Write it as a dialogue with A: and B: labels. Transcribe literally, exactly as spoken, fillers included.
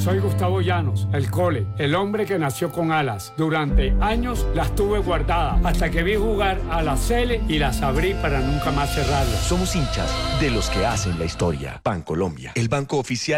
A: Soy Gustavo Llanos, el Cole, el hombre que nació con alas. Durante años las tuve guardadas hasta que vi jugar a la Cele y las abrí para nunca más cerrarlas.
B: Somos hinchas de los que hacen la historia. Bancolombia, el banco oficial